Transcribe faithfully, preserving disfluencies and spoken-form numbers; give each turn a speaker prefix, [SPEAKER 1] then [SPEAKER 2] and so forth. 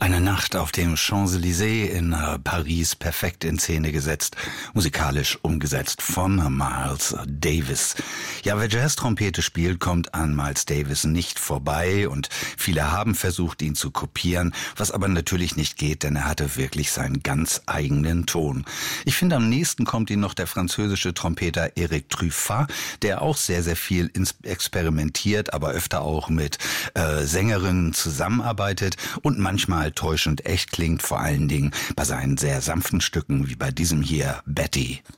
[SPEAKER 1] Eine Nacht auf dem Champs-Élysées in äh, Paris, perfekt in Szene gesetzt, musikalisch umgesetzt von Miles Davis. Ja, wer Jazz-Trompete spielt, kommt an Miles Davis nicht vorbei und viele haben versucht, ihn zu kopieren, was aber natürlich nicht geht, denn er hatte wirklich seinen ganz eigenen Ton. Ich finde, am nächsten kommt ihm noch der französische Trompeter Eric Truffat, der auch sehr, sehr viel experimentiert, aber öfter auch mit äh, Sängerinnen zusammenarbeitet und manchmal täuschend echt klingt, vor allen Dingen bei seinen sehr sanften Stücken, wie bei diesem hier, Betty.